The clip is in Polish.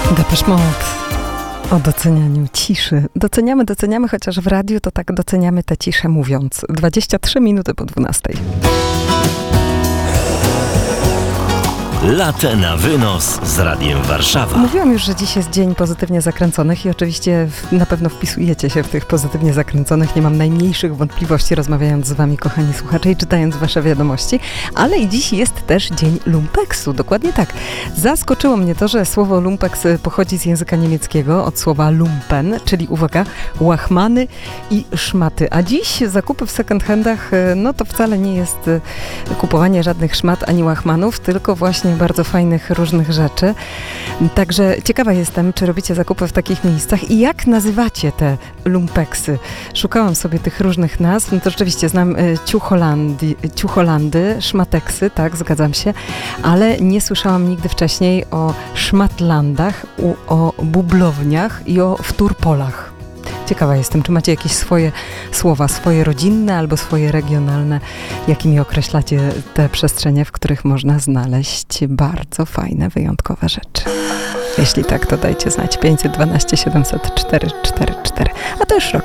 Depeche Mode o docenianiu ciszy. Doceniamy, chociaż w radiu to tak doceniamy tę ciszę mówiąc. 23 minuty po 12. Latte na wynos z Radiem Warszawa. Mówiłam już, że dziś jest dzień pozytywnie zakręconych i oczywiście na pewno wpisujecie się w tych pozytywnie zakręconych. Nie mam najmniejszych wątpliwości, rozmawiając z wami, kochani słuchacze, i czytając wasze wiadomości. Ale i dziś jest też dzień lumpeksu. Dokładnie tak. Zaskoczyło mnie to, że słowo lumpeks pochodzi z języka niemieckiego, od słowa lumpen, czyli, uwaga, łachmany i szmaty. A dziś zakupy w second handach, no to wcale nie jest kupowanie żadnych szmat ani łachmanów, tylko właśnie bardzo fajnych różnych rzeczy. Także ciekawa jestem, czy robicie zakupy w takich miejscach i jak nazywacie te lumpeksy. Szukałam sobie tych różnych nazw. No to rzeczywiście znam ciucholandy, szmateksy, tak, zgadzam się, ale nie słyszałam nigdy wcześniej o szmatlandach, o bublowniach i o wtórpolach. Ciekawa jestem, czy macie jakieś swoje słowa, swoje rodzinne albo swoje regionalne, jakimi określacie te przestrzenie, w których można znaleźć bardzo fajne, wyjątkowe rzeczy. Jeśli tak, to dajcie znać. 512 700 444. A to już rok.